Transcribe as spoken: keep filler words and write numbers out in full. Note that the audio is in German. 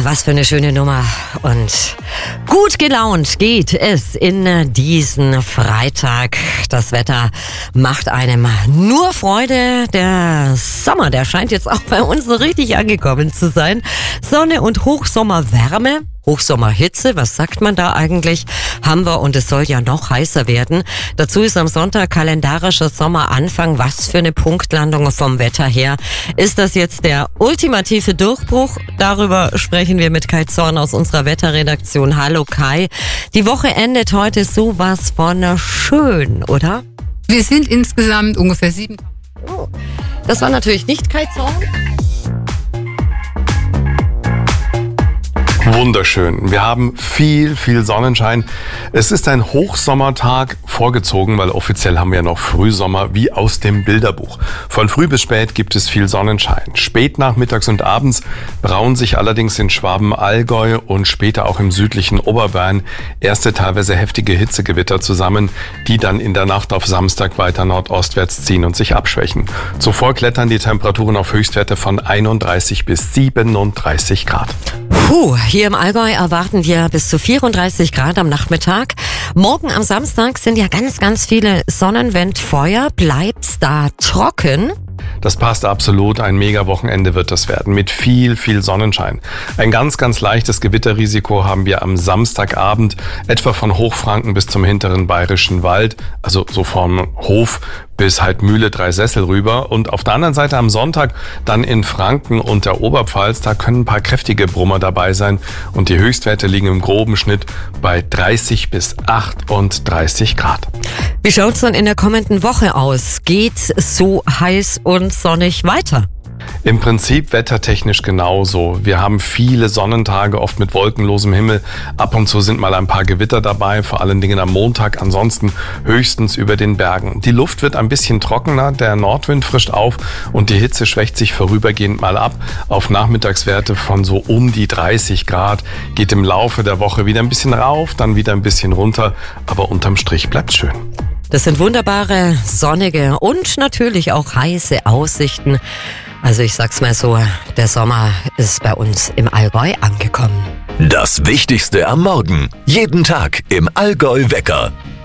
was für eine schöne Nummer. Und gut gelaunt geht es in diesen Freitag. Das Wetter macht einem nur Freude. Der Sommer, der scheint jetzt auch bei uns so richtig angekommen zu sein. Sonne und Hochsommerwärme. Hochsommerhitze, was sagt man da eigentlich, haben wir, und es soll ja noch heißer werden. Dazu ist am Sonntag kalendarischer Sommeranfang. Was für eine Punktlandung vom Wetter her. Ist das jetzt der ultimative Durchbruch? Darüber sprechen wir mit Kai Zorn aus unserer Wetterredaktion. Hallo Kai. Die Woche endet heute sowas von schön, oder? Wir sind insgesamt ungefähr sieben. Oh, das war natürlich nicht Kai Zorn. Wunderschön. Wir haben viel, viel Sonnenschein. Es ist ein Hochsommertag vorgezogen, weil offiziell haben wir ja noch Frühsommer wie aus dem Bilderbuch. Von früh bis spät gibt es viel Sonnenschein. Spät nachmittags und abends brauen sich allerdings in Schwaben-Allgäu und später auch im südlichen Oberbayern erste teilweise heftige Hitzegewitter zusammen, die dann in der Nacht auf Samstag weiter nordostwärts ziehen und sich abschwächen. Zuvor klettern die Temperaturen auf Höchstwerte von einunddreißig bis siebenunddreißig Grad. Puh, hier im Allgäu erwarten wir bis zu vierunddreißig Grad am Nachmittag. Morgen am Samstag sind ja ganz, ganz viele Sonnenwendfeuer. Bleibt's da trocken? Das passt absolut. Ein Mega-Wochenende wird das werden mit viel, viel Sonnenschein. Ein ganz, ganz leichtes Gewitterrisiko haben wir am Samstagabend, etwa von Hochfranken bis zum hinteren Bayerischen Wald, also so vom Hof bis halt Mühle Dreisessel rüber. Und auf der anderen Seite am Sonntag dann in Franken und der Oberpfalz, da können ein paar kräftige Brummer dabei sein. Und die Höchstwerte liegen im groben Schnitt bei dreißig bis achtunddreißig Grad. Wie schaut's dann in der kommenden Woche aus? Geht's so heiß und sonnig weiter? Im Prinzip wettertechnisch genauso. Wir haben viele Sonnentage, oft mit wolkenlosem Himmel. Ab und zu sind mal ein paar Gewitter dabei, vor allen Dingen am Montag, ansonsten höchstens über den Bergen. Die Luft wird ein bisschen trockener, der Nordwind frischt auf und die Hitze schwächt sich vorübergehend mal ab. Auf Nachmittagswerte von so um die dreißig Grad, geht im Laufe der Woche wieder ein bisschen rauf, dann wieder ein bisschen runter, aber unterm Strich bleibt's schön. Das sind wunderbare, sonnige und natürlich auch heiße Aussichten. Also ich sag's mal so, der Sommer ist bei uns im Allgäu angekommen. Das Wichtigste am Morgen. Jeden Tag im Allgäu Wecker.